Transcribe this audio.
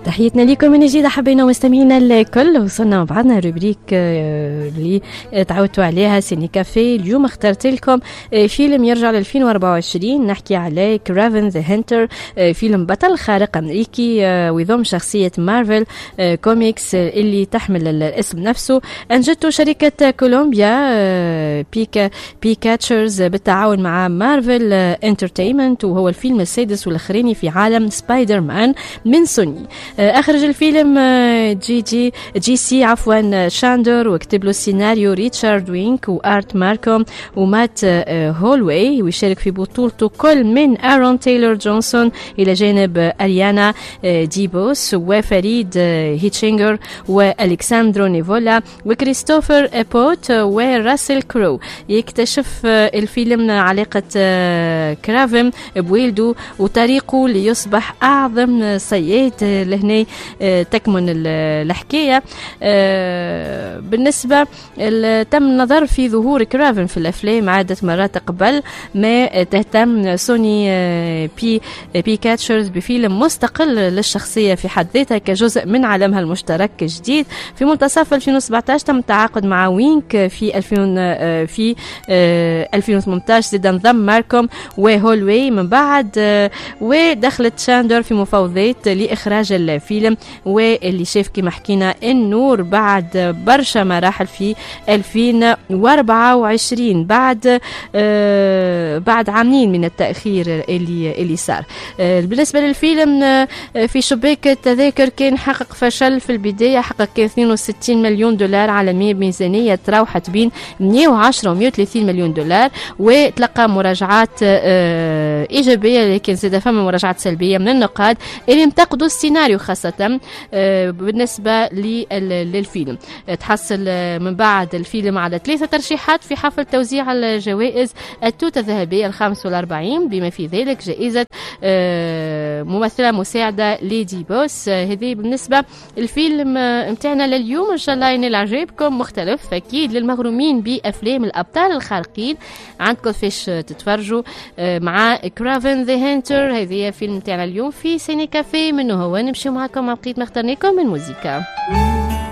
تحياتنا لكم من جديد حبينا مستمعينا الكل. وصلنا مع بعضنا روبريك اللي تعودتوا عليها سيني كافي. اليوم اخترت لكم فيلم يرجع ل 2024 نحكي عليه كرافن ذا هنتر، فيلم بطل خارق امريكي ويضم شخصيه مارفل كوميكس اللي تحمل الاسم نفسه. انجته شركه كولومبيا بيكاتشرز بالتعاون مع مارفل انترتينمنت، وهو الفيلم السادس والاخراني في عالم سبايدر مان من سوني. أخرج الفيلم جي سي شاندر، وكتب له السيناريو ريتشارد وينك وآرت ماركوم ومات هولوي، ويشارك في بطولته كل من آرون تايلور جونسون إلى جانب أريانا ديبوس وفريد هيتشينجر وألكساندرو نيفولا وكريستوفر إبوت وراسل كرو. يكتشف الفيلم علاقة كرافن بوالده وطريقه ليصبح أعظم صياد لهنا. تكمن الحكاية. بالنسبة تم النظر في ظهور كرافن في الأفلام عدة مرات قبل ما تهتم سوني بيكاتشرز بفيلم مستقل للشخصية في حد ذاتها كجزء من عالمها المشترك الجديد. في منتصف 2017 تم التعاقد مع وينك في 2018 زاد انضم ماركوم وهولوي من بعد، ودخلت شاندر في مفاوضات لإخراج الفيلم، واللي شاف كما حكينا النور بعد برشا مراحل في 2024 بعد عامين من التأخير اللي صار. بالنسبة للفيلم في شباك التذاكر كان حقق فشل في البداية، حقق 62 مليون دولار عالمية بميزانية تراوحت بين 110 و 130 مليون دولار، وتلقى مراجعات إيجابية، لكن زاد فما مراجعات سلبية من النقاد اللي انتقدوا السيناريو خاصة بالنسبة للفيلم. تحصل من بعد الفيلم على 3 ترشيحات في حفل توزيع الجوائز التوتة الذهبية الخامس والأربعين، بما في ذلك جائزة ممثلة مساعدة ليدي بوس. هذه بالنسبة الفيلم متاعنا لليوم. إن شاء الله ينال عجبكم، مختلف أكيد للمغرومين بأفلام الأبطال الخارقين. عندكم فيش تتفرجوا مع كرافن ذا هانتر. هذه فيلم متاعنا اليوم في سيني كافي، منه هو نمشي معكم مع بقية ما اخترناكم من موسيقى.